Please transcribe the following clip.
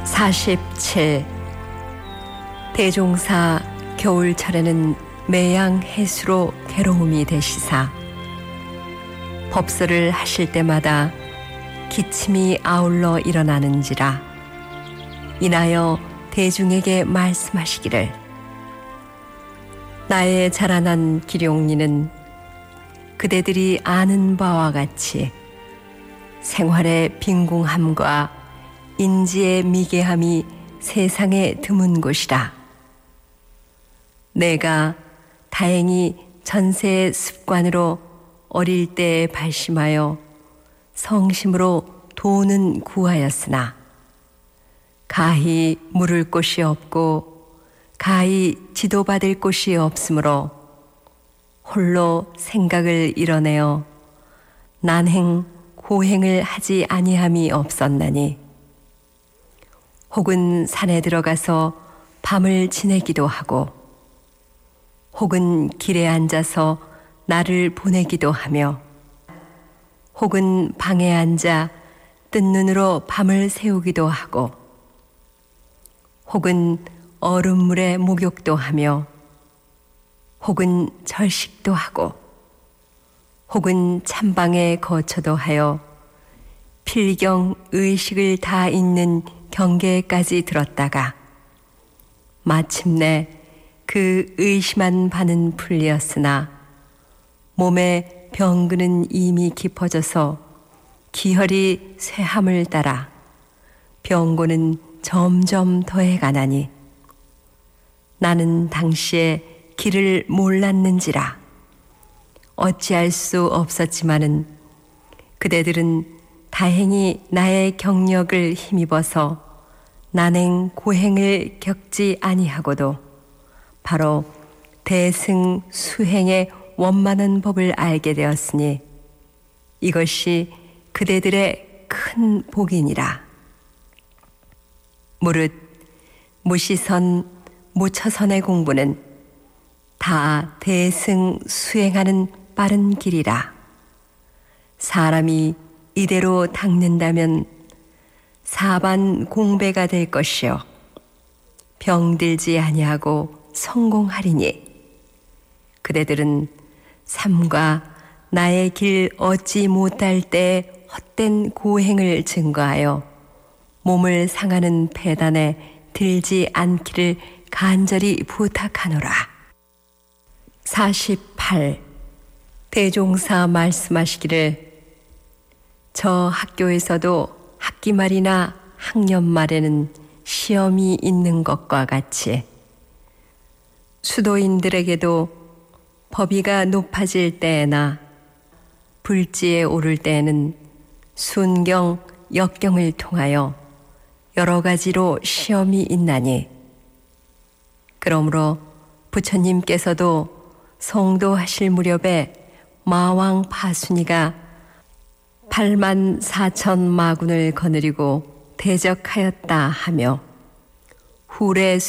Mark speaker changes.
Speaker 1: 47. 대종사 겨울철에는 매양 해수로 괴로움이 되시사 법서를 하실 때마다 기침이 아울러 일어나는지라 인하여 대중에게 말씀하시기를 나의 자라난 기룡리는 그대들이 아는 바와 같이 생활의 빈궁함과 인지의 미개함이 세상에 드문 곳이라. 내가 다행히 전세의 습관으로 어릴 때에 발심하여 성심으로 돈은 구하였으나 가히 물을 곳이 없고 가히 지도받을 곳이 없으므로 홀로 생각을 이뤄내어 난행 고행을 하지 아니함이 없었나니 혹은 산에 들어가서 밤을 지내기도 하고 혹은 길에 앉아서 날을 보내기도 하며 혹은 방에 앉아 뜬 눈으로 밤을 새우기도 하고 혹은 얼음물에 목욕도 하며 혹은 절식도 하고 혹은 찬방에 거처도 하여 필경 의식을 다 잊는 경계까지 들었다가 마침내 그 의심한 바는 풀리었으나 몸의 병근은 이미 깊어져서 기혈이 쇠함을 따라 병고는 점점 더해가나니 나는 당시에 길을 몰랐는지라 어찌할 수 없었지만은 그대들은 다행히 나의 경력을 힘입어서 난행 고행을 겪지 아니하고도 바로 대승 수행의 원만한 법을 알게 되었으니 이것이 그대들의 큰 복이니라. 무릇 무시선 무처선의 공부는 다 대승 수행하는 빠른 길이라. 사람이 이대로 닦는다면 사반 공배가 될 것이요 병들지 아니하고 성공하리니 그대들은 삼가 나의 길 얻지 못할 때 헛된 고행을 증거하여 몸을 상하는 폐단에 들지 않기를 간절히 부탁하노라. 48. 대종사 말씀하시기를 저 학교에서도 학기 말이나 학년 말에는 시험이 있는 것과 같이 수도인들에게도 법위가 높아질 때나 불지에 오를 때에는 순경, 역경을 통하여 여러 가지로 시험이 있나니 그러므로 부처님께서도 성도하실 무렵에 마왕 파순이가 8만 4천 마군을 거느리고 대적하였다 하며 후래